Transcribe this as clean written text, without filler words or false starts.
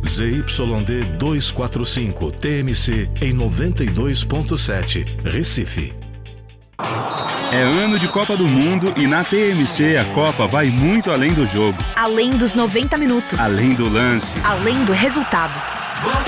ZYD 245, TMC em 92.7, Recife. É ano de Copa do Mundo e na TMC a Copa vai muito além do jogo. Além dos 90 minutos. Além do lance. Além do resultado.